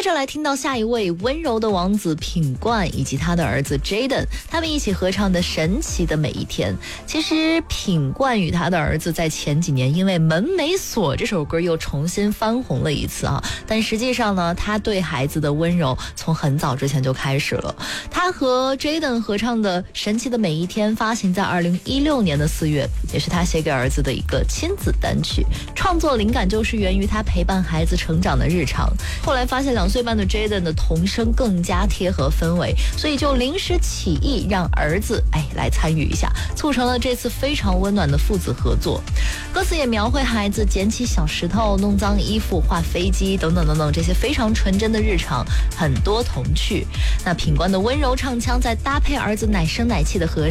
着来听到下一位温柔的王子品冠以及他的儿子 Jaden， 他们一起合唱的《神奇的每一天》。其实品冠与他的儿子在前几年因为《门没锁》这首歌又重新翻红了一次啊，但实际上呢，他对孩子的温柔从很早之前就开始了。他和 Jaden 合唱的《神奇的每一天》发行在2016年的4月，也是他写给儿子的一个亲子单曲。创作灵感就是源于他陪伴孩子成长的日常，后来发现2岁半的 Jaden 的童声更加贴合氛围，所以就临时起意让儿子来参与一下，促成了这次非常温暖的父子合作。歌词也描绘孩子捡起小石头、弄脏衣服、画飞机等等等等，这些非常纯真的日常，很多童趣。那品冠的温柔唱腔再搭配儿子奶声奶气的和